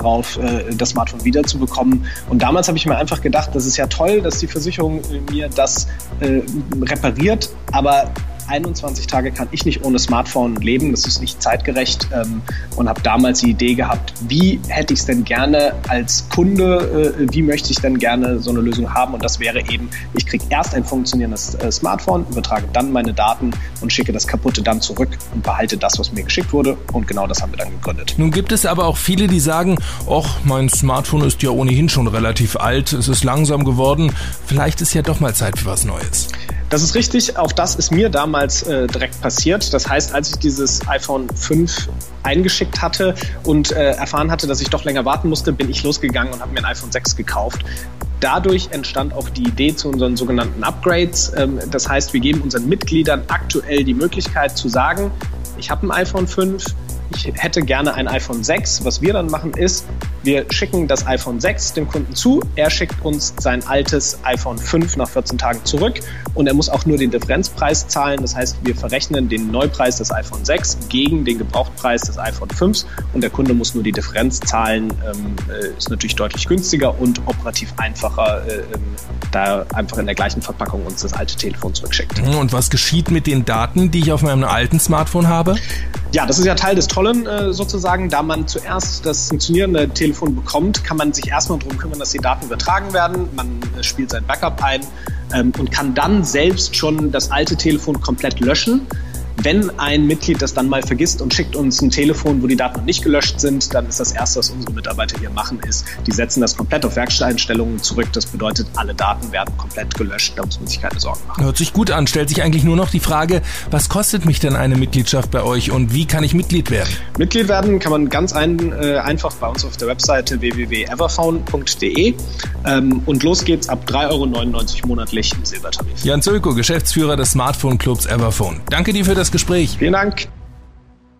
drauf, das Smartphone wiederzubekommen. Und damals habe ich mir einfach gedacht, das ist ja toll, dass die Versicherung mir das repariert, aber 21 Tage kann ich nicht ohne Smartphone leben, das ist nicht zeitgerecht, und habe damals die Idee gehabt, wie hätte ich es denn gerne als Kunde, wie möchte ich denn gerne so eine Lösung haben, und das wäre eben, ich kriege erst ein funktionierendes Smartphone, übertrage dann meine Daten und schicke das kaputte dann zurück und behalte das, was mir geschickt wurde, und genau das haben wir dann gegründet. Nun gibt es aber auch viele, die sagen, mein Smartphone ist ja ohnehin schon relativ alt, es ist langsam geworden, vielleicht ist ja doch mal Zeit für was Neues. Das ist richtig, auch das ist mir damals direkt passiert. Das heißt, als ich dieses iPhone 5 eingeschickt hatte und erfahren hatte, dass ich doch länger warten musste, bin ich losgegangen und habe mir ein iPhone 6 gekauft. Dadurch entstand auch die Idee zu unseren sogenannten Upgrades. Das heißt, wir geben unseren Mitgliedern aktuell die Möglichkeit zu sagen, ich habe ein iPhone 5, ich hätte gerne ein iPhone 6. Was wir dann machen ist, wir schicken das iPhone 6 dem Kunden zu, er schickt uns sein altes iPhone 5 nach 14 Tagen zurück und er muss auch nur den Differenzpreis zahlen. Das heißt, wir verrechnen den Neupreis des iPhone 6 gegen den Gebrauchtpreis des iPhone 5 und der Kunde muss nur die Differenz zahlen. Ist natürlich deutlich günstiger und operativ einfacher, da einfach in der gleichen Verpackung uns das alte Telefon zurückschickt. Und was geschieht mit den Daten, die ich auf meinem alten Smartphone habe? Ja, das ist ja Teil des Tollen sozusagen. Da man zuerst das funktionierende Telefon bekommt, kann man sich erstmal darum kümmern, dass die Daten übertragen werden. Man spielt sein Backup ein und kann dann selbst schon das alte Telefon komplett löschen. Wenn ein Mitglied das dann mal vergisst und schickt uns ein Telefon, wo die Daten noch nicht gelöscht sind, dann ist das Erste, was unsere Mitarbeiter hier machen, die setzen das komplett auf Werkstatteinstellungen zurück. Das bedeutet, alle Daten werden komplett gelöscht, da muss man sich keine Sorgen machen. Hört sich gut an. Stellt sich eigentlich nur noch die Frage, was kostet mich denn eine Mitgliedschaft bei euch und wie kann ich Mitglied werden? Mitglied werden kann man ganz einfach bei uns auf der Webseite www.everphone.de und los geht's ab 3,99 € monatlich im Silbertarif. Jan Zölko, Geschäftsführer des Smartphone Clubs Everphone. Danke dir für das Gespräch. Vielen Dank.